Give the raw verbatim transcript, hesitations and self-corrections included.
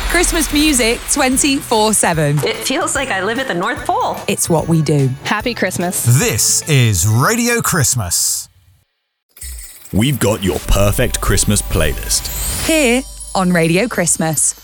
Christmas music twenty-four seven. It feels like I live at the North Pole. It's what we do. Happy Christmas. This is Radio Christmas. We've got your perfect Christmas playlist. Here on Radio Christmas.